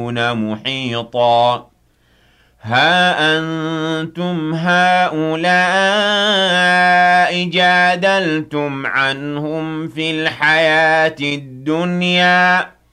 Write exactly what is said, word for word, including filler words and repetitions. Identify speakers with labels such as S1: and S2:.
S1: يحيطون محيطا ها أنتم هؤلاء جادلتم عنهم في الحياة الدنيا